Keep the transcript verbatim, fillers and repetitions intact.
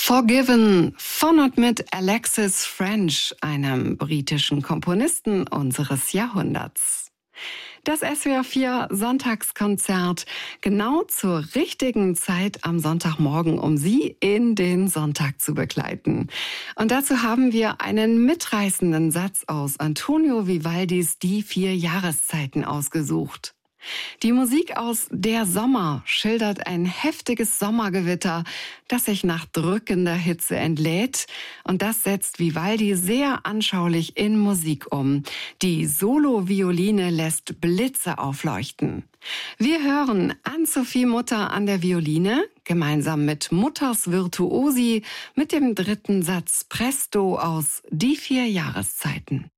Forgiven von und mit Alexis French, einem britischen Komponisten unseres Jahrhunderts. Das S W R vier Sonntagskonzert genau zur richtigen Zeit am Sonntagmorgen, um Sie in den Sonntag zu begleiten. Und dazu haben wir einen mitreißenden Satz aus Antonio Vivaldis Die vier Jahreszeiten ausgesucht. Die Musik aus Der Sommer schildert ein heftiges Sommergewitter, das sich nach drückender Hitze entlädt. Und das setzt Vivaldi sehr anschaulich in Musik um. Die Solo-Violine lässt Blitze aufleuchten. Wir hören Ann-Sophie Mutter an der Violine, gemeinsam mit Mutters Virtuosi, mit dem dritten Satz Presto aus Die vier Jahreszeiten.